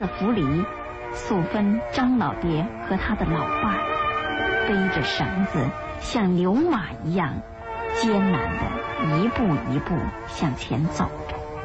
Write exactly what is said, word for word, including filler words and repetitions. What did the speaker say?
的府里，素芬、张老爹和他的老伴儿背着绳子，像牛马一样艰难地一步一步向前走着。